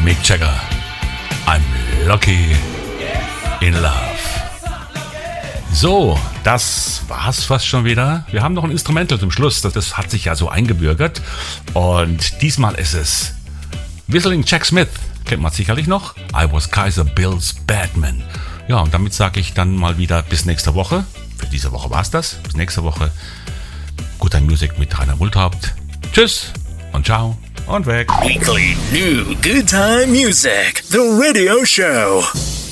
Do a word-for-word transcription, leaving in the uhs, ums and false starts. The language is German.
Mick Jagger. I'm lucky in love. So, das war's fast schon wieder. Wir haben noch ein Instrumental zum Schluss. Das, das hat sich ja so eingebürgert. Und diesmal ist es Whistling Jack Smith. Kennt man sicherlich noch. I was Kaiser Bill's Batman. Ja, und damit sage ich dann mal wieder bis nächste Woche. Für diese Woche war's das. Bis nächste Woche. Good Time Music mit Rainer Wulthaupt. Tschüss und ciao und weg. Weekly New Good Time Music, the radio show.